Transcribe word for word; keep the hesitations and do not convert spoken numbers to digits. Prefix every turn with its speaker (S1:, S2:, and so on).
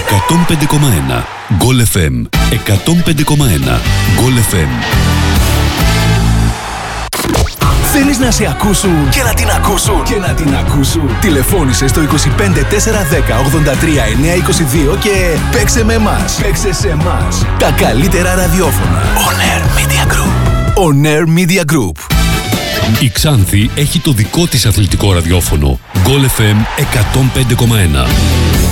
S1: εκατόν πέντε κόμμα ένα. Goal εφ εμ. εκατόν πέντε κόμμα ένα. Goal εφ εμ.
S2: Θέλεις να σε ακούσουν και να την ακούσουν και να την ακούσουν. Τηλεφώνησε στο είκοσι πέντε τετρακόσια δέκα ογδόντα τρία εννιακόσια είκοσι δύο και παίξε με εμάς. Παίξε σε εμάς. Τα καλύτερα ραδιόφωνα. On Air Media Group. On Air Media Group.
S1: Η Ξάνθη έχει το δικό της αθλητικό ραδιόφωνο. Goal εφ εμ εκατόν πέντε κόμμα ένα.